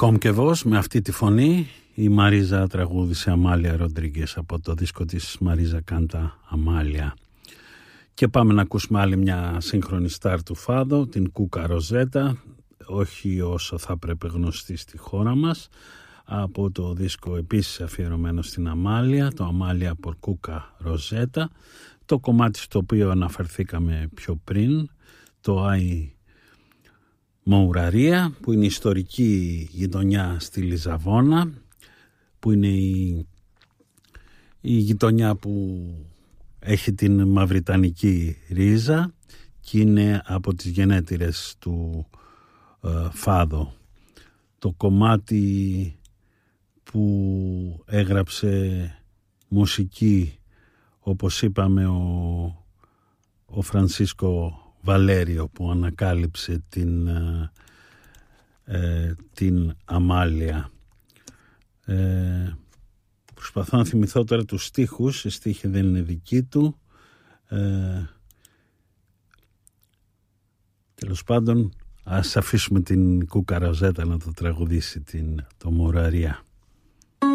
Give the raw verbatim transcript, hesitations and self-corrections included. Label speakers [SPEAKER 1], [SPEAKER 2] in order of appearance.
[SPEAKER 1] Κόμκεβος, με αυτή τη φωνή. Η Μαρίζα τραγούδισε Αμάλια Ροντρίγκες από το δίσκο της Μαρίζα Κάντα Αμάλια. Και πάμε να ακούσουμε άλλη μια σύγχρονη στάρ του φάδο, την Κούκα Ροζέτα, όχι όσο θα πρέπει γνωστή στη χώρα μας, από το δίσκο επίσης αφιερωμένο στην Αμάλια, το Αμάλια por Κούκα Ροζέτα, το κομμάτι στο οποίο αναφερθήκαμε πιο πριν, το Άι Μοουραρία, που είναι η ιστορική γειτονιά στη Λιζαβόνα, που είναι η, η γειτονιά που έχει την μαυριτανική ρίζα και είναι από τις γενέτειρες του ε, Φάδο. Το κομμάτι που έγραψε μουσική, όπως είπαμε, ο, ο Φρανσίσκο Βαλέριο, που ανακάλυψε την, ε, την Αμάλια. Ε, προσπαθώ να θυμηθώ τώρα τους στίχους, οι στίχοι δεν είναι δικοί του. Ε, τέλος πάντων, ας αφήσουμε την Κούκα Ροζέτα να το τραγουδήσει την, το Μουραρία.